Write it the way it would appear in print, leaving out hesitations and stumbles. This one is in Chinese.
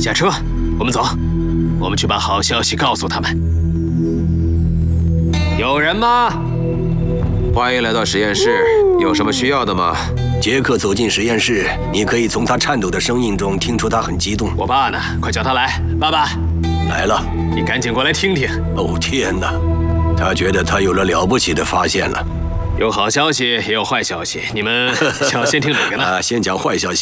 下车，我们走。我们去把好消息告诉他们。有人吗？ 欢迎来到实验室，有什么需要的吗？ 杰克走进实验室，你可以从他颤抖的声音中听出他很激动。 我爸呢？快叫他来！爸爸， 来了。 你赶紧过来听听。 哦天哪，他觉得他有了了不起的发现了。 有好消息，也有坏消息，你们想先听哪个呢？ 先讲坏消息。